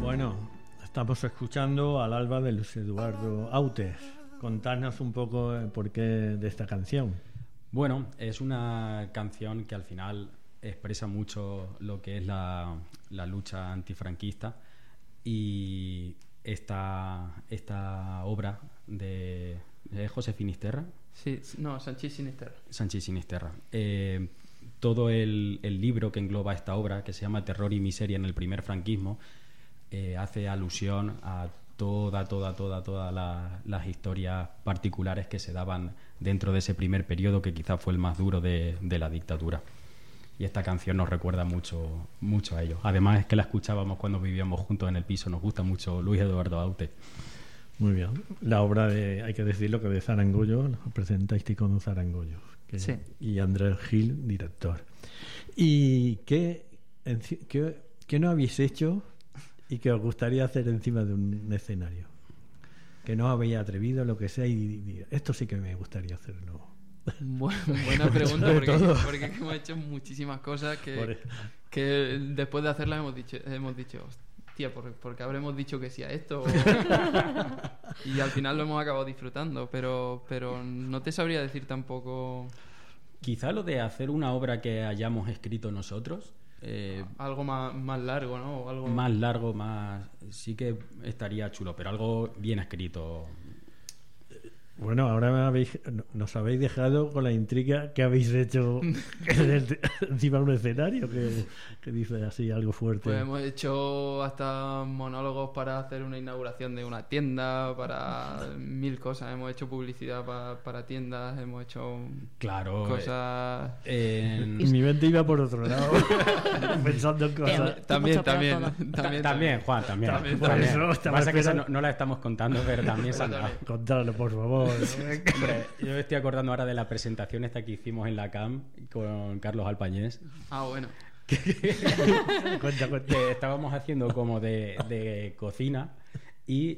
Bueno, estamos escuchando al alba de Luis Eduardo Autes. Contarnos un poco por qué de esta canción. Bueno, es una canción que al final expresa mucho lo que es la lucha antifranquista, y esta obra de José Finisterra. Sí, no, Sanchís Sinisterra. Sanchís Sinisterra. Todo el libro que engloba esta obra, que se llama Terror y miseria en el primer franquismo, hace alusión a todas las historias particulares que se daban dentro de ese primer periodo, que quizás fue el más duro de la dictadura. Y esta canción nos recuerda mucho a ello. Además es que la escuchábamos cuando vivíamos juntos en el piso. Nos gusta mucho Luis Eduardo Autes. Muy bien. La obra de, hay que decirlo, que de Zarangollo, la presentáis con Zarangollo. Sí. Y Andrés Gil, director. ¿Y qué no habéis hecho y que os gustaría hacer encima de un escenario? Que no habéis atrevido, lo que sea, y esto sí que me gustaría hacerlo. Buena pregunta, porque hemos hecho muchísimas cosas que después de hacerlas hemos dicho hostia, porque habremos dicho que sí a esto y al final lo hemos acabado disfrutando, pero no te sabría decir tampoco. Quizá lo de hacer una obra que hayamos escrito nosotros, algo más largo, ¿no? O algo más largo, sí que estaría chulo, pero algo bien escrito. Bueno, ahora nos habéis dejado con la intriga que habéis hecho encima de un escenario que dice así algo fuerte. Pues hemos hecho hasta monólogos para hacer una inauguración de una tienda, para 1000 cosas. Hemos hecho publicidad para tiendas, hemos hecho cosas. Mi mente iba por otro lado, pensando en cosas. También, Juan, también. Pasa que eso no la estamos contando, pero también saldrá. Contadlo, por favor. Hombre, yo me estoy acordando ahora de la presentación esta que hicimos en la CAM con Carlos Alpañés. Bueno. Cuenta. Que estábamos haciendo como de cocina, y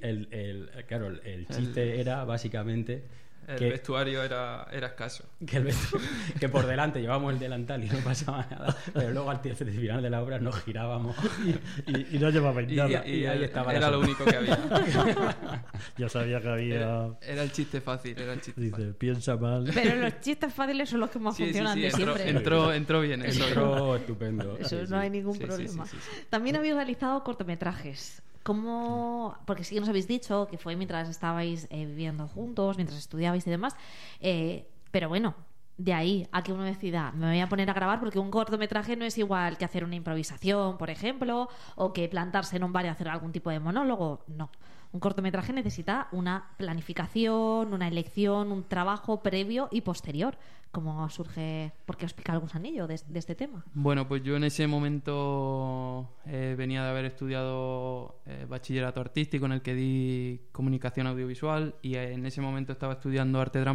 el chiste era básicamente el vestuario era escaso. Que por delante llevábamos el delantal y no pasaba nada, pero luego al final de la obra nos girábamos y no llevabais nada. Y ahí estaba. Era lo único que había. Yo sabía que había. Era el chiste fácil. Dice, piensa mal. Pero los chistes fáciles son los que más funcionan de siempre. Entró bien. Entró estupendo. Eso no hay ningún problema. También habéis realizado cortometrajes. ¿Cómo? Porque sí que nos habéis dicho que fue mientras estabais viviendo juntos, mientras estudiabais y demás, pero bueno, de ahí a que uno decida me voy a poner a grabar, porque un cortometraje no es igual que hacer una improvisación, por ejemplo, o que plantarse en un bar y hacer algún tipo de monólogo. No, un cortometraje necesita una planificación, una elección, un trabajo previo y posterior. ¿Cómo surge? ¿Por qué os pica el gusanillo de este tema? Bueno, pues yo en ese momento venía de haber estudiado bachillerato artístico, en el que di comunicación audiovisual, y en ese momento estaba estudiando arte dramático.